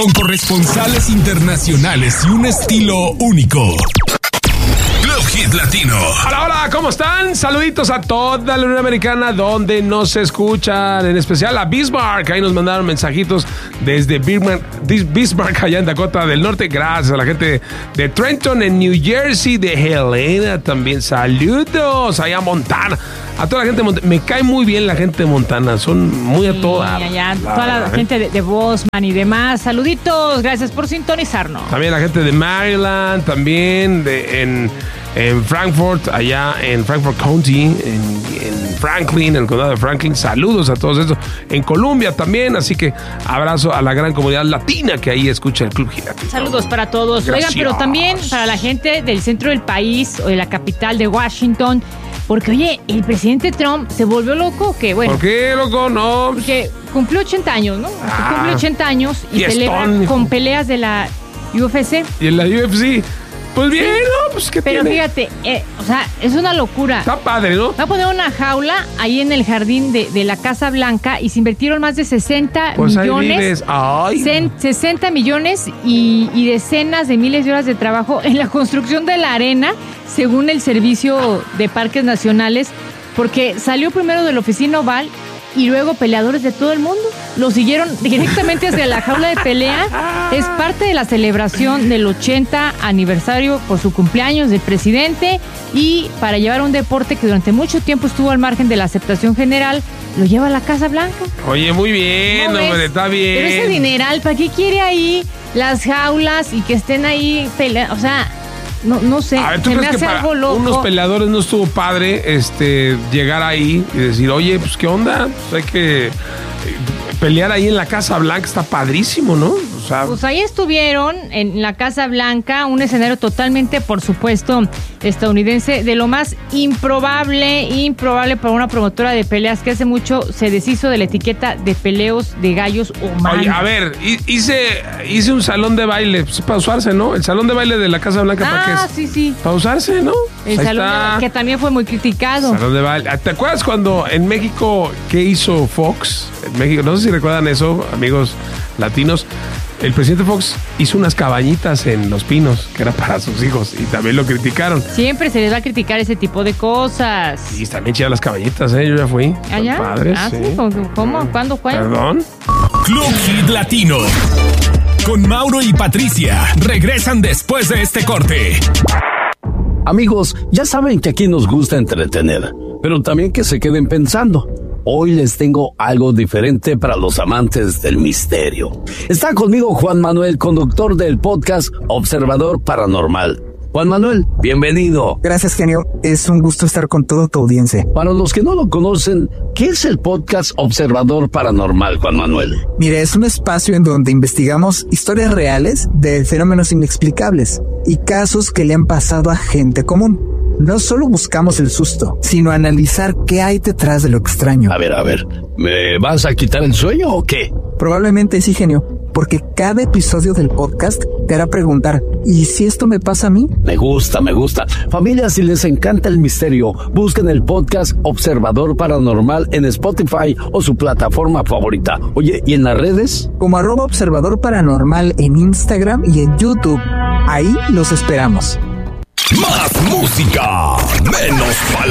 con corresponsales internacionales y un estilo único. Club Hit Latino. Hola, hola, ¿cómo están? Saluditos a toda la Unión Americana donde nos escuchan, en especial a Bismarck. Ahí nos mandaron mensajitos desde Bismarck, allá en Dakota del Norte. Gracias a la gente de Trenton, en New Jersey, de Helena también. Saludos allá a Montana. A toda la gente de Montana. Me cae muy bien la gente de Montana. Son muy a toda. Toda la gente de Bosman y demás. Saluditos, gracias por sintonizarnos. También la gente de Maryland, también en Frankfurt, allá en Frankfurt County, en Franklin, en el condado de Franklin. Saludos a todos estos. En Colombia también, así que abrazo a la gran comunidad latina que ahí escucha el Club Hit Latino. Saludos para todos. Gracias. Oigan, pero también para la gente del centro del país o de la capital de Washington, porque oye, el presidente Trump se volvió loco, que bueno. ¿Por qué, loco? No. Porque cumplió 80 años, ¿no? Cumplió 80 años y celebra con peleas de la UFC. Y en la UFC. Pues bien, sí. ¿No? Pues ¿qué pero tiene? fíjate, o sea, es una locura. Está padre, ¿no? Va a poner una jaula ahí en el jardín de la Casa Blanca y se invirtieron más de 60 pues millones. Ay. 60 millones y decenas de miles de horas de trabajo en la construcción de la arena, según el Servicio de Parques Nacionales, porque salió primero de la oficina oval y luego peleadores de todo el mundo lo siguieron directamente hacia la jaula de pelea. Es parte de la celebración del 80 aniversario por su cumpleaños del presidente, y para llevar un deporte que durante mucho tiempo estuvo al margen de la aceptación general, lo lleva a la Casa Blanca. Oye, muy bien, hombre, está bien. Pero ese dineral, ¿para qué quiere ahí las jaulas y que estén ahí peleando? O sea, no sé, a ver, ¿tú se me crees hace que para algo loco? Unos peleadores no estuvo padre llegar ahí y decir, oye, pues qué onda? Pues hay que pelear ahí en la Casa Blanca, está padrísimo, ¿no? O sea, pues ahí estuvieron en la Casa Blanca, un escenario totalmente, por supuesto, estadounidense, de lo más improbable para una promotora de peleas que hace mucho se deshizo de la etiqueta de peleos de gallos humanos. Oye, a ver, hice un salón de baile, pues, para usarse, ¿no? El salón de baile de la Casa Blanca, ¿para qué es? Sí. Para usarse, ¿no? El ahí salón de baile, que también fue muy criticado. Salón de baile. ¿Te acuerdas cuando en México, qué hizo Fox? En México, no sé si recuerdan eso, amigos latinos. El presidente Fox hizo unas cabañitas en Los Pinos, que era para sus hijos, y también lo criticaron. Siempre se les va a criticar ese tipo de cosas. Y también chidas las cabañitas, yo ya fui. ¿Allá? Padres, sí. ¿Cómo? ¿Cuándo fue? ¿Perdón? Club Hit Latino. Con Mauro y Patricia. Regresan después de este corte. Amigos, ya saben que aquí nos gusta entretener, pero también que se queden pensando. Hoy les tengo algo diferente para los amantes del misterio. Está conmigo Juan Manuel, conductor del podcast Observador Paranormal. Juan Manuel, bienvenido. Gracias, genio. Es un gusto estar con toda tu audiencia. Para los que no lo conocen, ¿qué es el podcast Observador Paranormal, Juan Manuel? Mire, es un espacio en donde investigamos historias reales de fenómenos inexplicables y casos que le han pasado a gente común. No solo buscamos el susto, sino analizar qué hay detrás de lo extraño. A ver, ¿me vas a quitar el sueño o qué? Probablemente sí, genio, porque cada episodio del podcast te hará preguntar, ¿y si esto me pasa a mí? Me gusta. Familia, si les encanta el misterio, busquen el podcast Observador Paranormal en Spotify o su plataforma favorita. Oye, ¿y en las redes? Como @Observador Paranormal en Instagram y en YouTube. Ahí los esperamos. Más música, menos palabras.